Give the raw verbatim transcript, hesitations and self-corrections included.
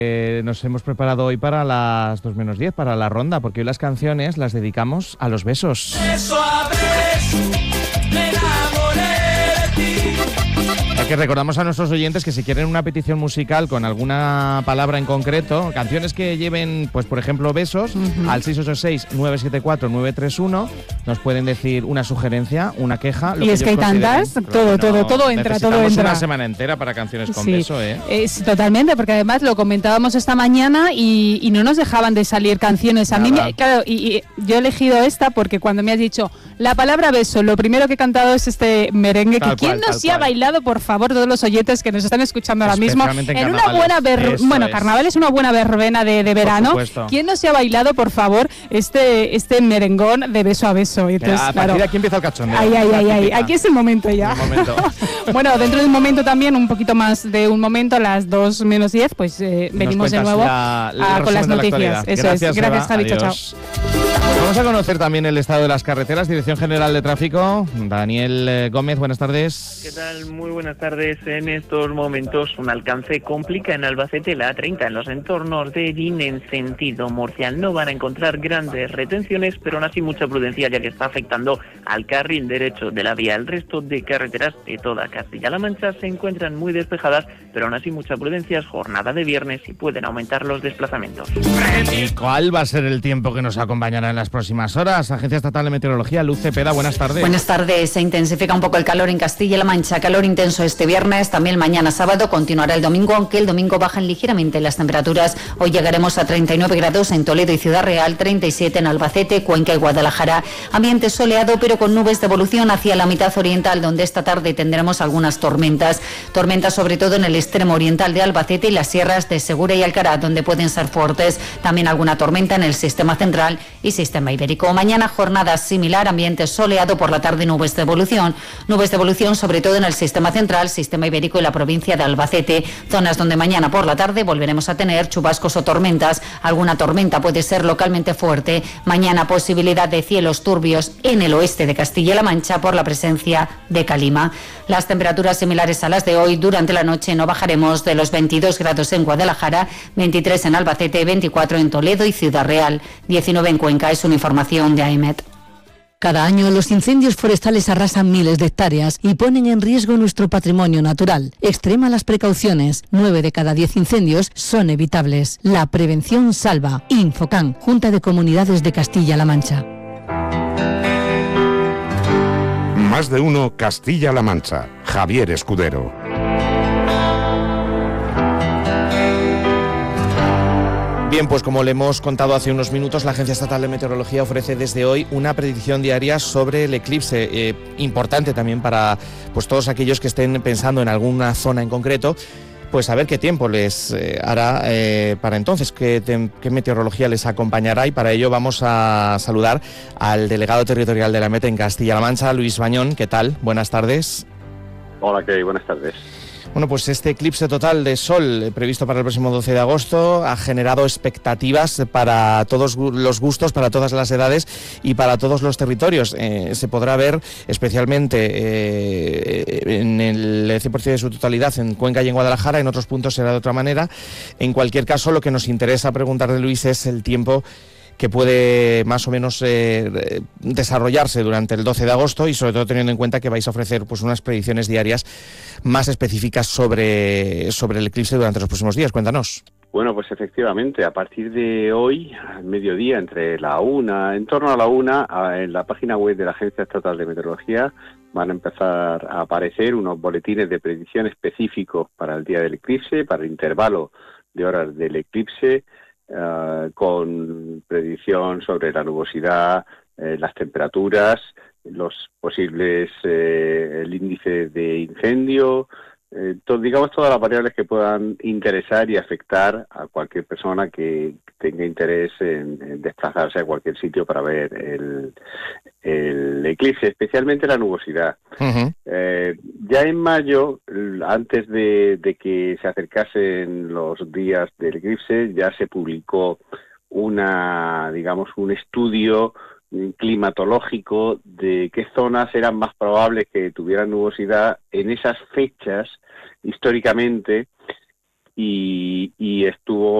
Eh, nos hemos preparado hoy para las dos menos diez, para la ronda, porque hoy las canciones las dedicamos a los besos. Beso a beso, me enamoré de ti. Es que recordamos a nuestros oyentes que si quieren una petición musical con alguna palabra en concreto, canciones que lleven, pues por ejemplo, besos, uh-huh. al seis ocho seis, nueve siete cuatro, nueve tres uno nos pueden decir una sugerencia, una queja. Lo y que es que hay tantas, todo, todo, todo entra, todo entra. Necesitamos una semana entera para canciones con sí, beso, ¿eh? Es, totalmente, porque además lo comentábamos esta mañana y, y no nos dejaban de salir canciones. A Nada. mí, me, claro, y, y yo he elegido esta porque cuando me has dicho la palabra beso, lo primero que he cantado es este merengue, tal que cual, ¿quién no se ha bailado, por favor, todos los oyentes que nos están escuchando ahora mismo, en, en una buena ver, bueno, es. carnaval es una buena verbena de, de verano. ¿Quién no se ha bailado, por favor, este este merengón de beso a beso? Entonces, a claro, partir de aquí empieza el cachondeo. Ay, ay, ay, ay, aquí es el momento ya. El momento. Bueno, dentro de un momento también, un poquito más de un momento, a las dos menos diez, pues eh, venimos de nuevo la, a, con las noticias. Eso Gracias, es. Gracias, Javi. Chao, chao. Vamos a conocer también el estado de las carreteras. Dirección General de Tráfico, Daniel eh, Gómez, buenas tardes. ¿Qué tal? Muy buenas tardes. En estos momentos un alcance complica en Albacete la A treinta en los entornos de Ellín en sentido Murcia. No van a encontrar grandes retenciones, pero aún así mucha prudencia ya que está afectando al carril derecho de la vía. El resto de carreteras de toda Castilla-La Mancha se encuentran muy despejadas, pero aún así mucha prudencia. Es jornada de viernes y pueden aumentar los desplazamientos. ¿Y cuál va a ser el tiempo que nos acompañará en las próximas horas? Agencia Estatal de Meteorología, Luz Cepeda, buenas tardes. Buenas tardes. Se intensifica un poco el calor en Castilla-La Mancha. Calor intenso este viernes, también mañana sábado, continuará el domingo, aunque el domingo bajan ligeramente las temperaturas. Hoy llegaremos a treinta y nueve grados en Toledo y Ciudad Real, treinta y siete en Albacete, Cuenca y Guadalajara. Ambiente soleado, pero con nubes de evolución hacia la mitad oriental, donde esta tarde tendremos algunas tormentas. Tormentas sobre todo en el extremo oriental de Albacete y las sierras de Segura y Alcaraz, donde pueden ser fuertes. También alguna tormenta en el sistema central y sistema ibérico. Mañana jornada similar, ambiente soleado, por la tarde nubes de evolución. Nubes de evolución sobre todo en el sistema central, sistema ibérico y la provincia de Albacete. Zonas donde mañana por la tarde volveremos a tener chubascos o tormentas. Alguna tormenta puede ser localmente fuerte. Mañana posibilidad de cielos turbios en el oeste de Castilla-La Mancha por la presencia de calima. Las temperaturas similares a las de hoy. Durante la noche no bajaremos de los veintidós grados en Guadalajara, veintitrés en Albacete, veinticuatro en Toledo y Ciudad Real, diecinueve en Cuenca. Es una información de AEMET. Cada año los incendios forestales arrasan miles de hectáreas y ponen en riesgo nuestro patrimonio natural. Extrema las precauciones. Nueve de cada diez incendios son evitables. La prevención salva. Infocan, Junta de Comunidades de Castilla-La Mancha. Más de uno Castilla-La Mancha. Javier Escudero. Bien, pues como le hemos contado hace unos minutos, la Agencia Estatal de Meteorología ofrece desde hoy una predicción diaria sobre el eclipse, eh, importante también para pues todos aquellos que estén pensando en alguna zona en concreto, pues a ver qué tiempo les eh, hará eh, para entonces, qué, te, qué meteorología les acompañará, y para ello vamos a saludar al delegado territorial de la MET en Castilla-La Mancha, Luis Bañón. ¿Qué tal? Buenas tardes. Hola, ¿qué hay? Buenas tardes. Bueno, pues este eclipse total de sol eh, previsto para el próximo doce de agosto ha generado expectativas para todos los gustos, para todas las edades y para todos los territorios. Eh, se podrá ver especialmente eh, en el cien por ciento de su totalidad en Cuenca y en Guadalajara, en otros puntos será de otra manera. En cualquier caso, lo que nos interesa preguntarle, Luis, es el tiempo que puede más o menos eh, desarrollarse durante el doce de agosto, y sobre todo teniendo en cuenta que vais a ofrecer pues unas predicciones diarias más específicas sobre, sobre el eclipse durante los próximos días. Cuéntanos. Bueno, pues efectivamente, a partir de hoy, al mediodía, entre la una, en torno a la una, en la página web de la Agencia Estatal de Meteorología van a empezar a aparecer unos boletines de predicción específicos para el día del eclipse, para el intervalo de horas del eclipse, Uh, con predicción sobre la nubosidad, eh, las temperaturas, los posibles, eh, el índice de incendio, eh, to, digamos todas las variables que puedan interesar y afectar a cualquier persona que tenga interés en, en desplazarse a cualquier sitio para ver el, el eclipse, especialmente la nubosidad. Uh-huh. Eh, ya en mayo, antes de, de que se acercasen los días del eclipse, ya se publicó una, digamos, un estudio climatológico de qué zonas eran más probables que tuvieran nubosidad en esas fechas históricamente, y, y estuvo